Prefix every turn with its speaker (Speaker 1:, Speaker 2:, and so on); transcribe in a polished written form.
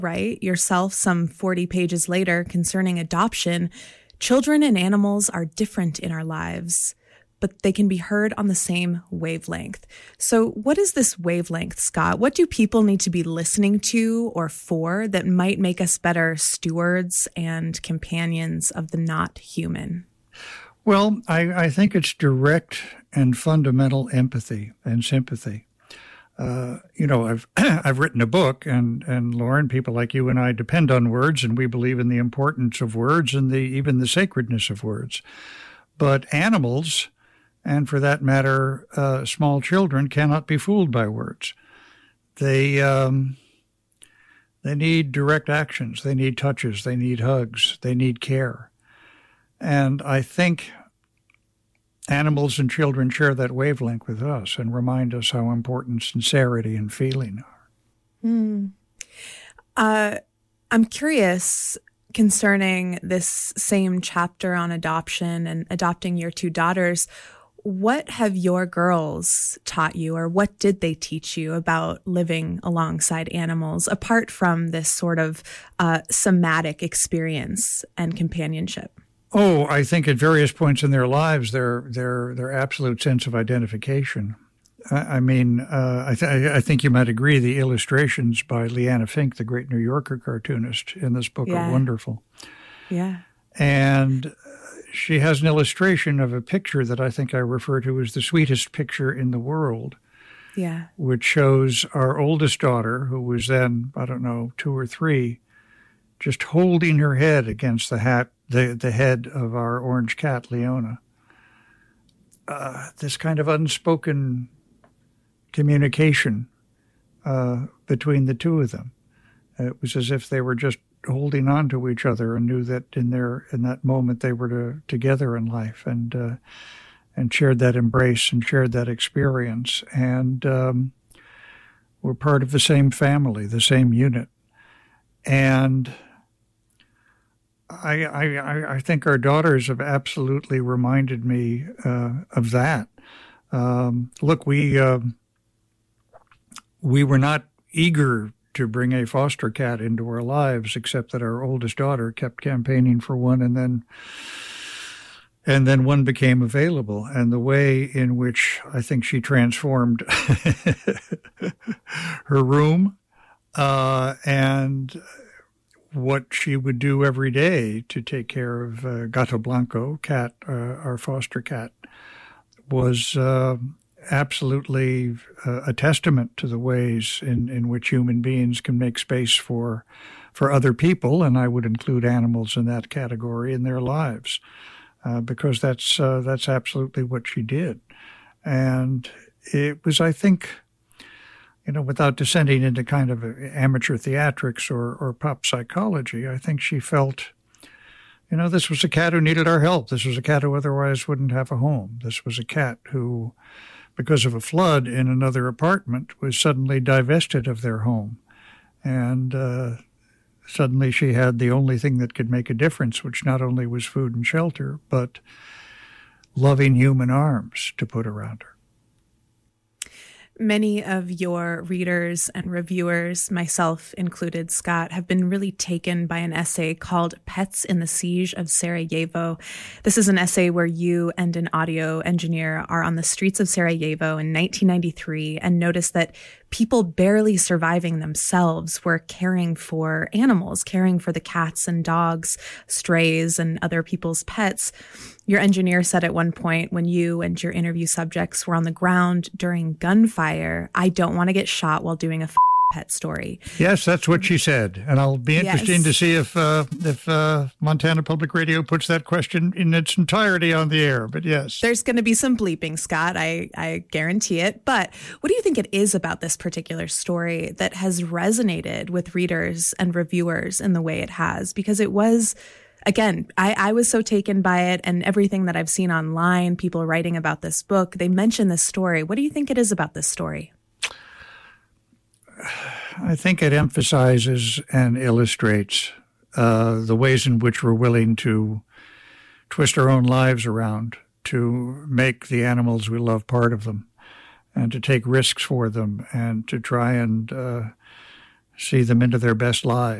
Speaker 1: write yourself some 40 pages later concerning adoption, children and animals are different in our lives, but they can be heard on the same wavelength. So what is this wavelength, Scott? What do people need to be listening to or for that might make us better stewards and companions of the not human?
Speaker 2: Well, I think it's direct and fundamental empathy and sympathy. I've written a book, and Lauren, people like you and I depend on words, and we believe in the importance of words and even the sacredness of words. But animals, and for that matter, small children, cannot be fooled by words. They need direct actions. They need touches. They need hugs. They need care. And I think animals and children share that wavelength with us and remind us how important sincerity and feeling
Speaker 1: are. I'm curious concerning this same chapter on adoption and adopting your two daughters. What have your girls taught you, or what did they teach you about living alongside animals, apart from this sort of somatic experience and companionship?
Speaker 2: Oh, I think at various points in their lives, their absolute sense of identification. I think you might agree the illustrations by Leanna Fink, the great New Yorker cartoonist, in this book are wonderful.
Speaker 1: Yeah.
Speaker 2: And she has an illustration of a picture that I think I refer to as the sweetest picture in the world.
Speaker 1: Yeah.
Speaker 2: Which shows our oldest daughter, who was then, 2 or 3, just holding her head against the head of our orange cat, Leona. This kind of unspoken communication between the two of them. It was as if they were just holding on to each other and knew that in that moment they were together in life and shared that embrace and shared that experience and were part of the same family, the same unit. And I think our daughters have absolutely reminded me of that. Look, we were not eager to bring a foster cat into our lives, except that our oldest daughter kept campaigning for one, and then one became available. And the way in which I think she transformed her room and what she would do every day to take care of Gato Blanco, cat, our foster cat, was absolutely a testament to the ways in which human beings can make space for other people, and I would include animals in that category in their lives, because that's absolutely what she did. And it was, I think, without descending into kind of amateur theatrics or pop psychology, I think she felt, this was a cat who needed our help. This was a cat who otherwise wouldn't have a home. This was a cat who, because of a flood in another apartment, was suddenly divested of their home. And suddenly she had the only thing that could make a difference, which not only was food and shelter, but loving human arms to put around her.
Speaker 1: Many of your readers and reviewers, myself included, Scott, have been really taken by an essay called Pets in the Siege of Sarajevo. This is an essay where you and an audio engineer are on the streets of Sarajevo in 1993 and notice that people barely surviving themselves were caring for animals, caring for the cats and dogs, strays, and other people's pets. Your engineer said at one point when you and your interview subjects were on the ground during gunfire, "I don't want to get shot while doing a pet story."
Speaker 2: Yes, that's what she said. And I'll be interested to see if Montana Public Radio puts that question in its entirety on the air. But yes.
Speaker 1: There's going to be some bleeping, Scott. I guarantee it. But what do you think it is about this particular story that has resonated with readers and reviewers in the way it has? Because it was... Again, I was so taken by it, and everything that I've seen online, people writing about this book, they mention this story. What do you think it is about this story?
Speaker 2: I think it emphasizes and illustrates the ways in which we're willing to twist our own lives around to make the animals we love part of them and to take risks for them and to try and see them into their best lives.